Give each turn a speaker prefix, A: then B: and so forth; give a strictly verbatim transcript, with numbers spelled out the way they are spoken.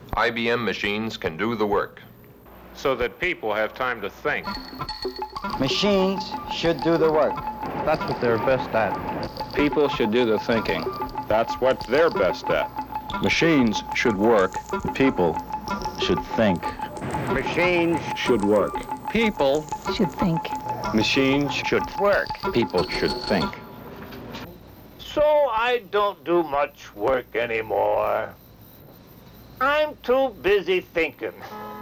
A: I B M machines can do the work.
B: So that people have time to think.
C: Machines should do the work.
D: That's what they're best at.
E: People should do the thinking.
B: That's what they're best at.
F: Machines should work. People should think.
G: Machines should work.
H: People
I: should think.
G: Machines should work.
E: People should think.
J: So I don't do much work anymore. I'm too busy thinking.